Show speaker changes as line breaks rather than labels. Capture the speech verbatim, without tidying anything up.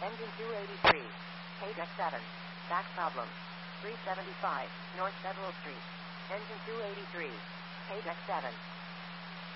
Engine two eighty-three. K-Deck seven. Back problem. three seventy-five, North Federal Street. Engine two eighty-three. K-Deck seven.